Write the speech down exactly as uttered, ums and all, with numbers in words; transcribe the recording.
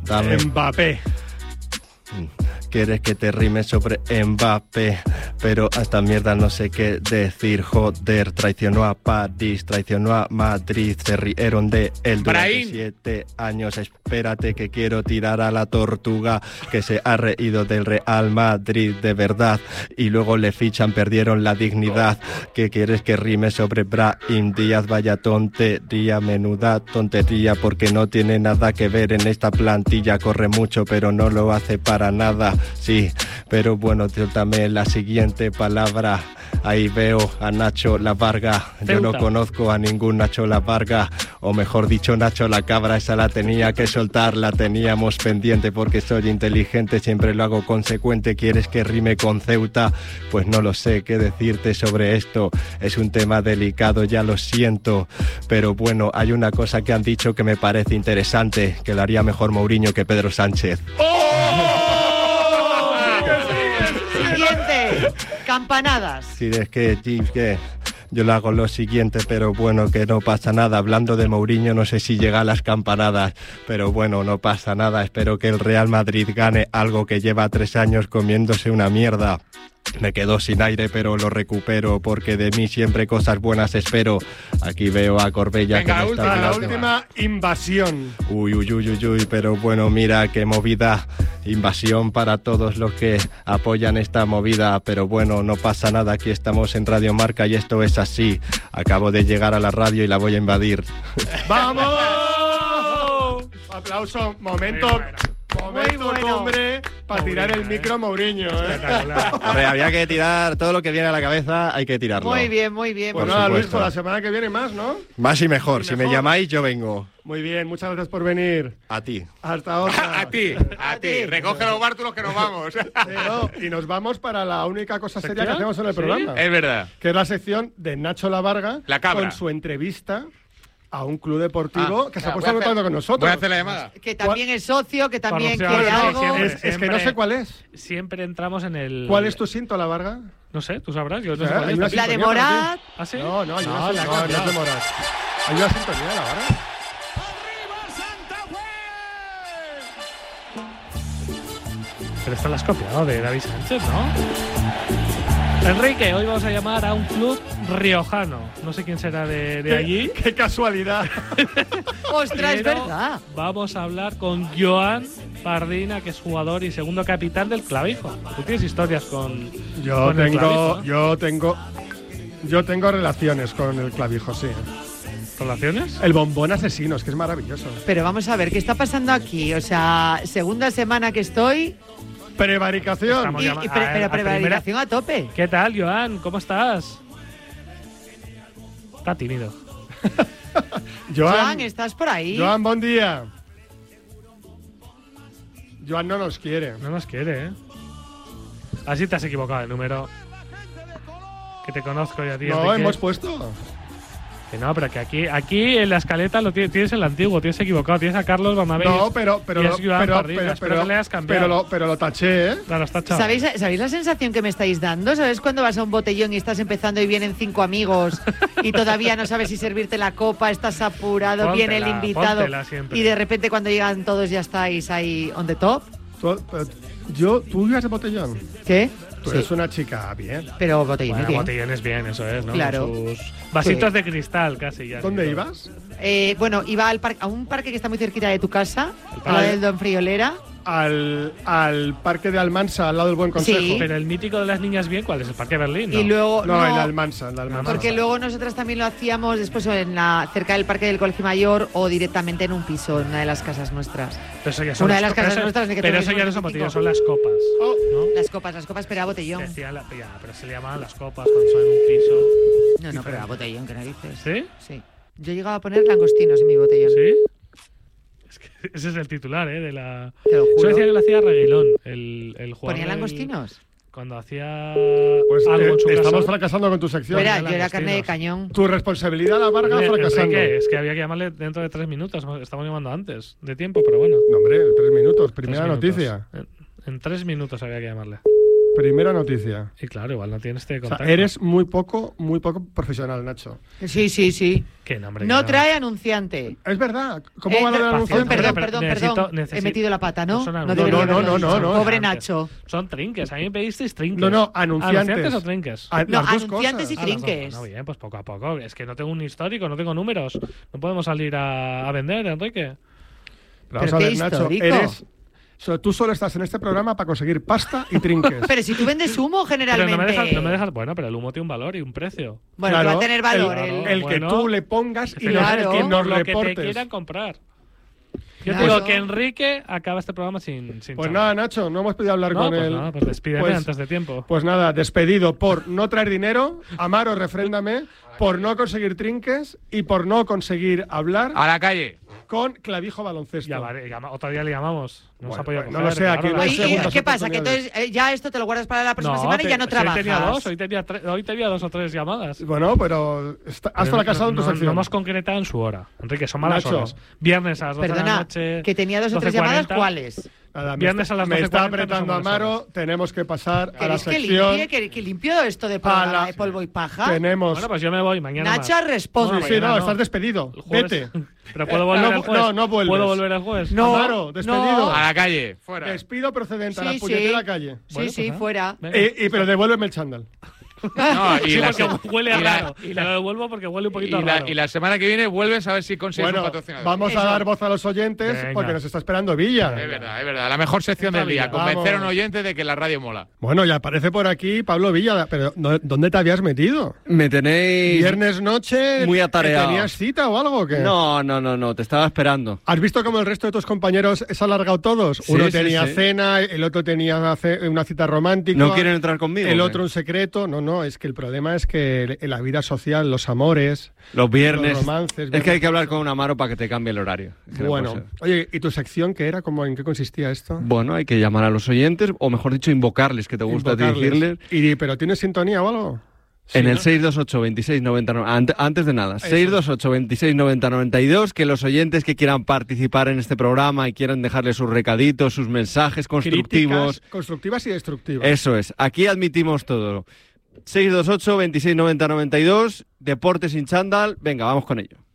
Dame. Mbappé. Quieres que te rime sobre Mbappé, pero hasta mierda no sé qué decir, joder. Traicionó a París, traicionó a Madrid, se rieron de él durante Brahim. siete años. Espérate que quiero tirar a la tortuga que se ha reído del Real Madrid, de verdad. Y luego le fichan, perdieron la dignidad. ¿Qué quieres que rime sobre Brahim Díaz? Vaya tontería, menuda tontería, porque no tiene nada que ver en esta plantilla. Corre mucho pero no lo hace para nada. Sí, pero bueno, suéltame la siguiente palabra. Ahí veo a Nacho La Varga. Yo no conozco a ningún Nacho La Varga, o mejor dicho, Nacho la cabra. Esa la tenía que soltar, la teníamos pendiente, porque soy inteligente, siempre lo hago consecuente. ¿Quieres que rime con Ceuta? Pues no lo sé qué decirte sobre esto. Es un tema delicado, ya lo siento, pero bueno, hay una cosa que han dicho que me parece interesante, que lo haría mejor Mourinho que Pedro Sánchez. Siguiente, campanadas. Sí, es que, es que yo le hago lo siguiente, pero bueno, que no pasa nada. Hablando de Mourinho, no sé si llega a las campanadas, pero bueno, no pasa nada. Espero que el Real Madrid gane algo que lleva tres años comiéndose una mierda. Me quedo sin aire, pero lo recupero, porque de mí siempre cosas buenas espero. Aquí veo a Corbella. Venga, que me última, está la hablando. última invasión. Uy, uy, uy, uy, uy, pero bueno, mira qué movida. Invasión para todos los que apoyan esta movida, pero bueno, no pasa nada, aquí estamos en Radio Marca y esto es así. Acabo de llegar a la radio y la voy a invadir. ¡Vamos! Aplauso, momento. Momento, bueno. hombre, para tirar el micro a Mourinho, ¿eh? Hombre, había que tirar todo lo que viene a la cabeza, hay que tirarlo. Muy bien, muy bien. Por Pues nada, Luis, supuesto. por la semana que viene más, ¿no? Más y mejor, Y si mejor. me llamáis yo vengo. Muy bien, muchas gracias por venir. A ti. Hasta otra. A ti, a ti. Recoge los bártulos que nos vamos. Pero, y nos vamos para la única cosa seria que ¿Sección? hacemos en el ¿Sí? programa. Es verdad. Que es la sección de Nacho La Varga. La cabra. Con su entrevista a un club deportivo Ah, que se claro, ha puesto voy a en contacto hacer- con nosotros. Voy a hacer la llamada. Que también es socio, que también Corrupción, quiere sí, algo. siempre. Es, es que no sé cuál es. Siempre entramos en el... ¿Cuál es tu cinto, La Varga? No sé, tú sabrás. Yo no Eh, sé cuál hay es. una La de sintonía para ti. Morat. ¿Ah, sí? No, no, hay una No, la sintonía. he No, no es de cambiado. Morat. Hay una sintonía, La Varga. Pero esta la has copiado de David Sánchez, ¿no? Enrique, hoy vamos a llamar a un club riojano. No sé quién será de, de allí. Qué casualidad. Ostras, es pero verdad. Vamos a hablar con Joan Pardina, que es jugador y segundo capitán del Clavijo. Tú tienes historias con, Yo con el tengo, Clavijo, ¿no? yo tengo, yo tengo relaciones con el Clavijo, sí. ¿Relaciones? El bombón asesino, es que es maravilloso. Pero vamos a ver, ¿qué está pasando aquí? O sea, segunda semana que estoy Prevaricación. Estamos y, llama- y pre- a- pero a prevaricación a tope. ¿Qué tal, Joan? ¿Cómo estás? Está tímido. Joan, Joan, ¿estás por ahí? Joan, buen día. Joan no nos quiere. No nos quiere, ¿eh? Así te has equivocado de número. Que te conozco ya, tío. No, hemos puesto. Que no, pero que aquí, aquí en la escaleta lo tienes, tienes el antiguo, tienes equivocado. Tienes a Carlos Bernabé. No, pero, pero, y es lo- Joan pero, Pardina. pero, Espero pero, que le hayas cambiado. pero lo, pero lo taché, ¿eh? Claro, está chaval. ¿Sabéis, ¿Sabéis la sensación que me estáis dando? ¿Sabes cuando vas a un botellón y estás empezando y vienen cinco amigos y todavía no sabes si servirte la copa, estás apurado, Póntela, viene el invitado póntela siempre. y de repente cuando llegan todos ya estáis ahí on the top? Tú- pero yo, ¿tú ibas de botellón? ¿Qué? Tú Sí. eres una chica bien. Pero botellón Bueno, bien. botellones bien, eso es, ¿no? Claro. Con sus vasitos Sí. de cristal casi ya. ¿Dónde sí, ibas? Eh, bueno, iba al par- a un parque que está muy cerquita de tu casa, parque. al del Don Friolera. Al, al parque de Almansa, al lado del Buen Consejo. Sí. Pero el mítico de las niñas bien, ¿cuál es? ¿El Parque Berlín? No. Y luego No, no, en Almansa, en Almansa. porque luego nosotras también lo hacíamos después en la cerca del parque del Colegio Mayor o directamente en un piso en una de las casas nuestras. Pero eso ya son Una de las las casas copas, nuestras de que pero todos eso ya no somos son veinticinco. botellones, son las copas. Oh. ¿no? Las copas, las copas, pero era botellón. Decía la, ya, pero se le llamaban las copas cuando son en un piso. No, no, pero era botellón, ¿qué narices? ¿Sí? Sí. Yo llegaba a poner langostinos en mi botellón. ¿Sí? Es que ese es el titular, ¿eh? De la... Te lo Eso juro. decía que lo hacía Reguilón, el, el jugador. ¿Ponía del- langostinos? Cuando hacía Pues algo eh, en su estamos casa. fracasando con tu sección. Era, Ponía yo era carne de langostinos. cañón. Tu responsabilidad, La Varga, Hombre, fracasando. Enrique, es que había que llamarle dentro de tres minutos. Estamos llamando antes de tiempo, pero bueno. No, hombre, tres minutos. Tres Primera minutos. noticia. En, en tres minutos había que llamarle. Primera noticia. Y claro, igual no tienes este O contacto. sea, eres muy poco, muy poco profesional, Nacho. Sí, sí, sí. Qué nombre. No que trae anunciante. Es verdad. ¿Cómo Eh, va lo del oh, anunciante? perdón, Pero perdón, necesito- perdón. He necesito- metido la pata, ¿no? No son No, anunciantes. debería No, no, haberlo no, dicho. no, no. Pobre Anunciantes. Nacho. Son trinques. A mí me pedisteis trinques. No, no, anunciantes. ¿Anunciantes o trinques? Ah, No, las dos anunciantes cosas. y Ah, las dos. trinques. Bueno, bien, pues poco a poco. Es que no tengo un histórico, no tengo números. No podemos salir a, a vender, Enrique. Pero vamos Pero a qué ver, Nacho, histórico. eres... o sea, tú solo estás en este programa para conseguir pasta y trinques. Pero si tú vendes humo, Pero generalmente. no me, dejas, no me dejas. Bueno, pero el humo tiene un valor y un precio. Bueno, que va a tener valor. El, el- el Bueno, que tú le pongas y claro. lo que nos lo que te reportes. quieran comprar. Yo Claro. te digo que Enrique acaba este programa sin, sin Pues chamba. nada, Nacho, no hemos podido hablar No, con pues él. nada, pues despídeme Pues- antes de tiempo. Pues nada, despedido por no traer dinero, Amaro, refréndame, por no conseguir trinques y por no conseguir hablar A la calle. con clavijo baloncesto. Ya, vale, llama- otro día le llamamos. No Bueno, se ha podido pues no coger, lo sé, aquí claro, no la- hay Oye, segundas ¿y ¿Qué pasa? Que oportunidades. entonces eh, ya esto te lo guardas para la próxima No, semana y te- ya no si trabajas. Hoy tenía dos, hoy tenía, tre- hoy tenía dos o tres llamadas. Bueno, pero está- has Pero fracasado en tu no, no, sección. no hemos concretado en su hora. Enrique, son malas Nacho. horas. Viernes a las doce de la Perdona, noche. que tenía dos o tres doce cuarenta. llamadas, ¿cuáles? Nada, me Viernes está, a las me doce está cuarenta apretando no son Amaro, buenas tenemos que pasar a la ¿Queréis que sección. limpie, que, que limpio esto de a programa la- de polvo y paja? Tenemos. Bueno, pues yo me voy mañana. Nacha más. responde. No, sí, mañana no, no. estás despedido. El jueves- Vete. Pero puedo volver No, el jueves. no, no vuelves. ¿Puedo volver el jueves? No. Amaro, despedido. no. A la calle. Fuera. Despido procedente a la Sí, puñetera sí. calle. Sí, Bueno, sí, pues, fuera. Venga. Eh, y, pero devuélveme el chándal. No, y Sí, la, porque huele a y la- raro. Y la devuelvo porque huele un y poquito la- raro. y la semana que viene vuelves a ver si consigues Bueno, un patrocinador. vamos Eso. a dar voz a los oyentes Venga. porque nos está esperando Villa. Es verdad, es verdad. La mejor sección del día. Vamos. Convencer a un oyente de que la radio mola. Bueno, ya aparece por aquí Pablo Villa, pero ¿no- ¿dónde te habías metido? Me tenéis ¿Viernes noche? muy atareado. ¿Tenías cita o algo? o qué? No, no, no, no, te estaba esperando. ¿Has visto cómo el resto de tus compañeros se han alargado todos? Sí, Uno sí, tenía sí. cena, el otro tenía ce- una cita romántica. ¿No quieren entrar conmigo? El o otro qué? un secreto. No, no, es que el problema es que en la vida social, los amores, Los viernes. los romances. Es que hay que hablar con un Amaro para que te cambie el horario. Es que no puede Bueno, ser. oye, ¿y tu sección qué era? ¿Cómo, ¿En qué consistía esto? Bueno, hay que llamar a los oyentes, o mejor dicho, invocarles, que te gusta a ti Invocarles. decirles. Y, ¿Pero tienes sintonía o algo? En Sí, el ¿no? seis dos ocho, veintiséis noventa, ante- antes de nada, seis dos ocho, veintiséis noventa, noventa y dos, que los oyentes que quieran participar en este programa y quieran dejarle sus recaditos, sus mensajes constructivos. Críticas constructivas y destructivas. Eso es, aquí admitimos todo. seis dos ocho, veintiséis noventa, noventa y dos, Deportes sin chándal, venga, vamos con ello.